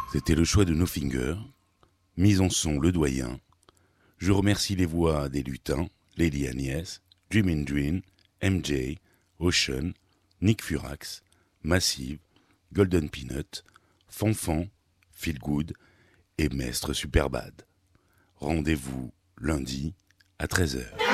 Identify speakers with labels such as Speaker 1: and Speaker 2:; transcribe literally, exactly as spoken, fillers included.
Speaker 1: C'était le choix de No Finger, mise en son Le Doyen. Je remercie les voix des lutins, Lady Agnès, Dreamin' Dream, M J, Ocean, Nick Furax, Massive, Golden Peanut, Fanfan, Feel Good et Maître Superbad. Rendez-vous lundi à treize heures.